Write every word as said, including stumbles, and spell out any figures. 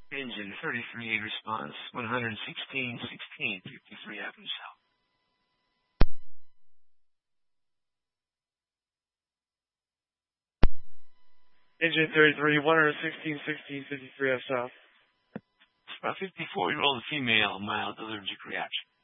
Engine thirty-three, response one sixteen sixteen, fifty-three Avenue South. Engine thirty-three, one sixteen sixteen, fifty-three Avenue South. A fifty-four-year-old female, mild allergic reaction.